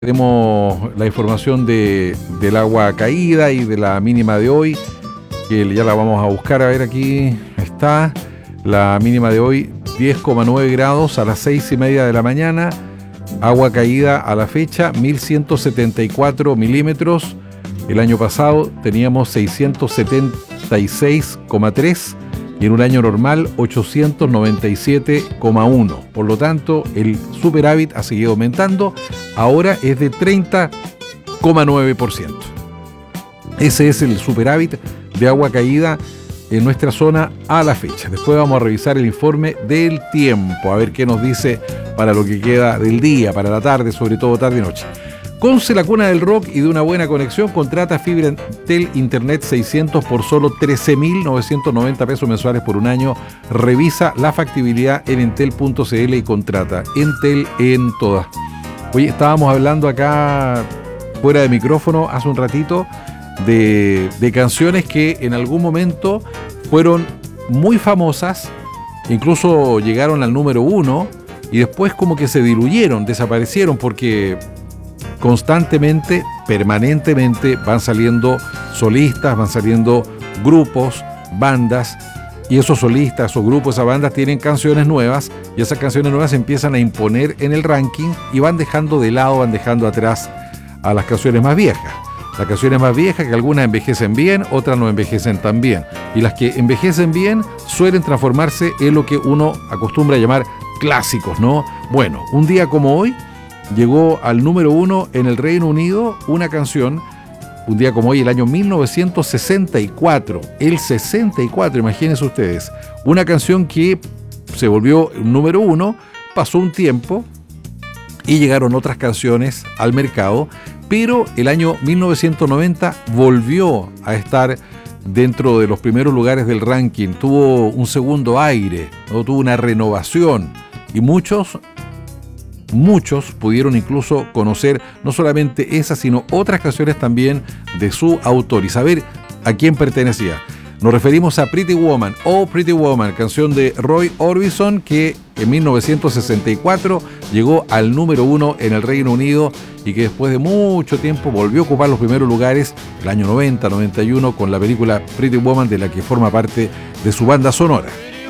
Tenemos la información del agua caída y de la mínima de hoy, que ya la vamos a buscar. A ver, aquí está. La mínima de hoy, 10,9 grados a las 6:30 de la mañana. Agua caída a la fecha, 1.174 milímetros. El año pasado teníamos 676,3 y en un año normal 897,1. Por lo tanto, el superávit ha seguido aumentando. Ahora es de 30,9%. Ese es el superávit de agua caída en nuestra zona a la fecha. Después vamos a revisar el informe del tiempo, a ver qué nos dice para lo que queda del día, para la tarde, sobre todo tarde y noche. Conce, la cuna del rock y de una buena conexión, contrata fibra Entel Internet 600 por solo 13.990 pesos mensuales por un año. Revisa la factibilidad en entel.cl y contrata. Entel en todas. Oye, estábamos hablando acá fuera de micrófono hace un ratito de canciones que en algún momento fueron muy famosas, incluso llegaron al número 1 y después como que se diluyeron, desaparecieron porque constantemente, permanentemente van saliendo solistas, van saliendo grupos, bandas, y esos solistas, esos grupos, esas bandas tienen canciones nuevas y esas canciones nuevas se empiezan a imponer en el ranking y van dejando de lado, van dejando atrás a las canciones más viejas. Las canciones más viejas, que algunas envejecen bien, otras no envejecen tan bien. Y las que envejecen bien suelen transformarse en lo que uno acostumbra a llamar clásicos, ¿no? Bueno, un día como hoy llegó al número 1 en el Reino Unido una canción, un día como hoy, el año 1964, el 64, imagínense ustedes, una canción que se volvió número 1, pasó un tiempo y llegaron otras canciones al mercado, pero el año 1990 volvió a estar dentro de los primeros lugares del ranking, tuvo un segundo aire, ¿no? Tuvo una renovación y muchos pudieron incluso conocer no solamente esa, sino otras canciones también de su autor y saber a quién pertenecía. Nos referimos a Pretty Woman, Pretty Woman, canción de Roy Orbison que en 1964 llegó al número 1 en el Reino Unido y que después de mucho tiempo volvió a ocupar los primeros lugares el año 90, 91 con la película Pretty Woman, de la que forma parte de su banda sonora.